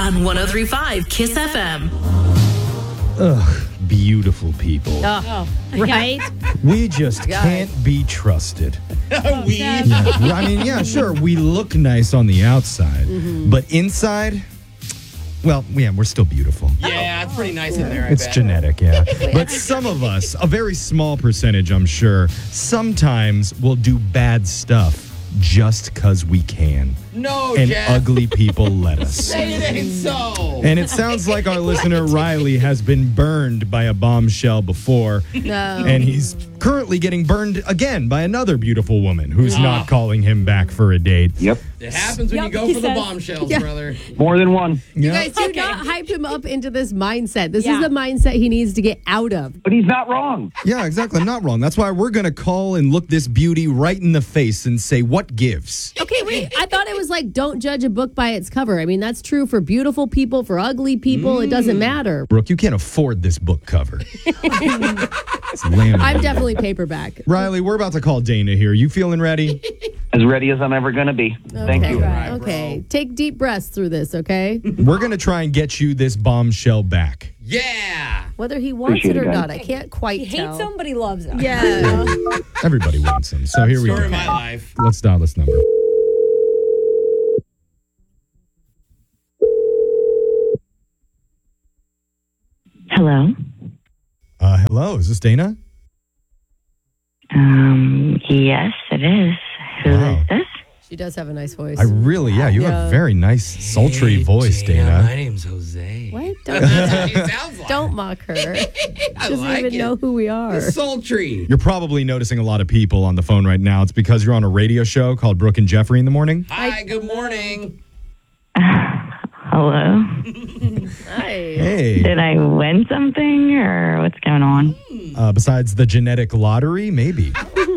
on 103.5 Kiss FM. Ugh, beautiful people. Right? We just can't be trusted. Yeah, I mean, yeah, sure, we look nice on the outside, but inside, well, yeah, we're still beautiful. Yeah, it's pretty nice in there, It's genetic, yeah. But some of us, a very small percentage, I'm sure, sometimes will do bad stuff just because we can. No, And Jeff. ugly people let us. Say it ain't so. And it sounds like our listener Riley has been burned by a bombshell before. No. And he's currently getting burned again by another beautiful woman who's not calling him back for a date. Yep. It happens when you go he for the says. bombshells, brother. More than one. You Yeah. guys do not hype him up into this mindset. This is the mindset he needs to get out of. But he's not wrong. Yeah, exactly. I'm not wrong. That's why we're going to call and look this beauty right in the face and say, what gives? Okay, wait. I thought it was like, don't judge a book by its cover. I mean, that's true for beautiful people, for ugly people. It doesn't matter. Brooke, you can't afford this book cover. It's laminated. I'm definitely paperback. Riley, we're about to call Dana here. You feeling ready? As ready as I'm ever going to be. Thank you. Okay. Take deep breaths through this, okay? We're going to try and get you this bombshell back. Yeah. Whether he wants Appreciate it or it, guys. not, I can't quite He tell. hates him, but he loves him. Yeah. Everybody wants them. So here we Story go. of my life. Let's dial this number. Hello. Hello, is this Dana? Yes, it is. Who is Wow. this? She does have a nice voice. You have Yeah. a very nice, sultry Hey, voice, Dana. Dana. My name's Jose. What? That's what she sounds like. Don't mock her. She I doesn't like even it. know who we are. It's sultry. You're probably noticing a lot of people on the phone right now. It's because you're on a radio show called Brooke and Jeffrey in the morning. Hi, good morning. Hello. Hi. Hey. Did I win something or what's going on? Besides the genetic lottery, maybe.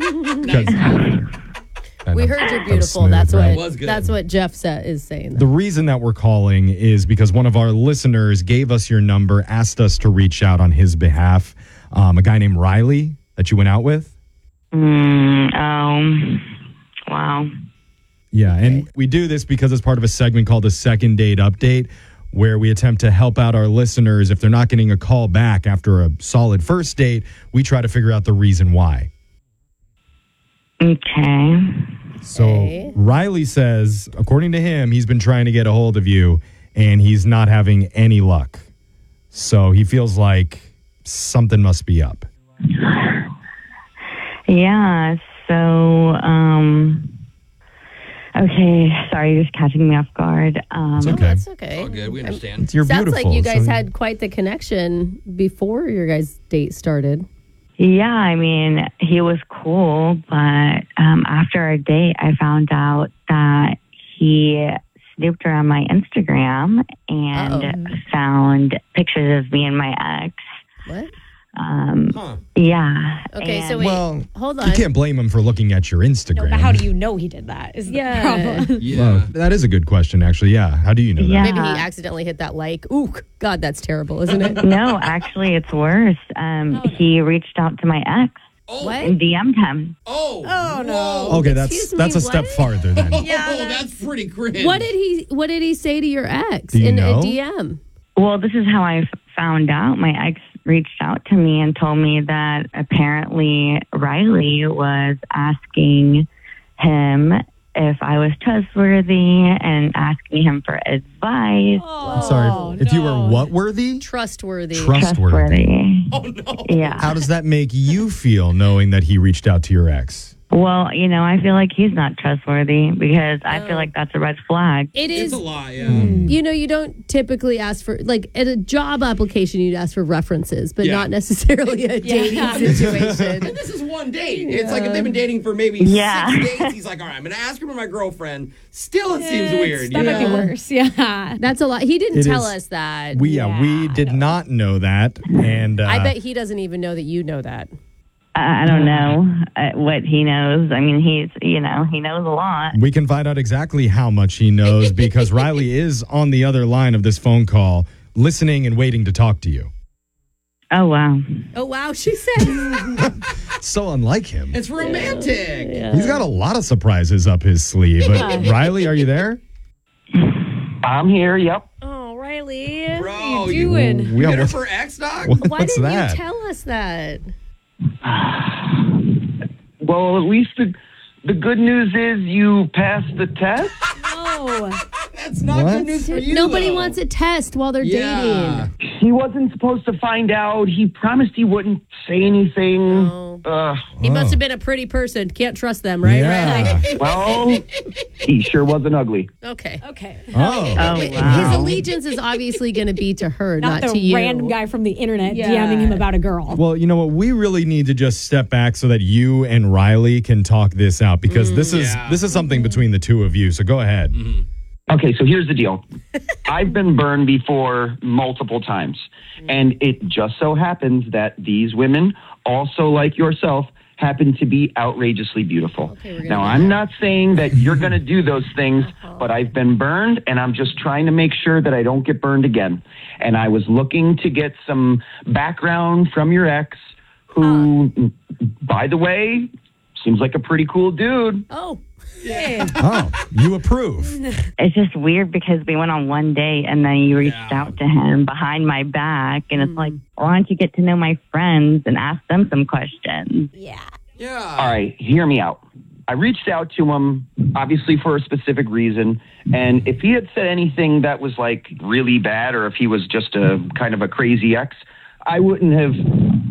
We heard you're was beautiful. smooth, That's right? what Was good. that's what Jeff is saying. The reason that we're calling is because one of our listeners gave us your number, asked us to reach out on his behalf. A guy named Riley that you went out with. Wow. Yeah, and we do this because it's part of a segment called the Second Date Update, where we attempt to help out our listeners. If they're not getting a call back after a solid first date, we try to figure out the reason why. Okay. So Okay. Riley says, according to him, he's been trying to get a hold of you and he's not having any luck. So he feels like something must be up. Yeah. So, okay. Sorry, you're just catching me off guard. It's No, okay. that's okay. All good. We understand. You're Sounds beautiful. like you guys so- had quite the connection before your guys' date started. Yeah, I mean, he was cool, but after our date, I found out that he snooped around my Instagram and found pictures of me and my ex. What? Yeah. Okay, and- so wait, Well, hold you on. can't blame him for looking at your Instagram. But how do you know he did that? Is the problem. Yeah. Well, that is a good question, actually. Yeah. How do you know Yeah. Maybe he accidentally hit that like. Ooh, God, that's terrible, isn't it? No, actually, it's worse. He reached out to my ex Oh, and DM'd him. oh, no. whoa. that? Okay, Excuse that's me, a step what? farther then. Oh, that's pretty cringe. What did he say to your ex Do you in know? a DM? Well, this is how I found out. My ex reached out to me and told me that apparently Riley was asking him if I was trustworthy and asking him for advice. I'm sorry. If you were what worthy? Trustworthy. Trustworthy. Oh, no. Yeah. How does that make you feel knowing that he reached out to your ex? Well, I feel like he's not trustworthy because I feel like that's a red flag. It It's is. a lot, yeah. You don't typically ask for, like, at a job application, you'd ask for references, but Yeah. not necessarily a dating situation. And this is one date. It's like if they've been dating for maybe Yeah. 6 days, he's like, all right, I'm going to ask her to my girlfriend. Still, it seems weird. That you might be know? worse. Yeah. That's a lot. He didn't It tell is- us that. We did not know that. And I bet he doesn't even know that you know that. I don't know what he knows. I mean, he knows a lot. we can find out exactly how much he knows because Riley is on the other line of this phone call, listening and waiting to talk to you. Oh, wow. Oh, wow, she said. So unlike him. It's romantic. He's got a lot of surprises up his sleeve. But Riley, are you there? I'm here. Yep. Oh, Riley. Bro, What are you doing? We Good almost- for X, dog? Why What's didn't that? you tell us that? Well, at least the good news is you passed the test. No. That's not What? good news for you. Nobody though. wants a test while they're Yeah. dating. He wasn't supposed to find out. He promised he wouldn't say anything. He must have been a pretty person. Can't trust them, right? Yeah. Well, he sure wasn't ugly. Okay. Okay. Oh. His allegiance is obviously going to be to her, not, Not to the you. random guy from the internet Yeah. DMing him about a girl. Well, you know what? We really need to just step back so that you and Riley can talk this out because this is something between the two of you. So go ahead. Okay, so here's the deal. I've been burned before multiple times, and it just so happens that these women, also like yourself, happen to be outrageously beautiful. Now, I'm not saying that you're going to do those things, but I've been burned, and I'm just trying to make sure that I don't get burned again. And I was looking to get some background from your ex, who, by the way, seems like a pretty cool dude. Oh, Oh, you approve. It's just weird because we went on one date and then you reached out to him behind my back. And it's like, why don't you get to know my friends and ask them some questions? Yeah. Yeah. All right, hear me out. I reached out to him, obviously for a specific reason. And if he had said anything that was like really bad, or if he was just a kind of a crazy ex, I wouldn't have